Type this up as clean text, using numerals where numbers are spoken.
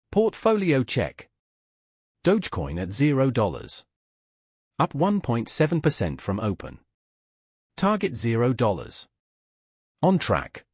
Portfolio check. Dogecoin at $0. Up 1.7% from open. Target $0. On track.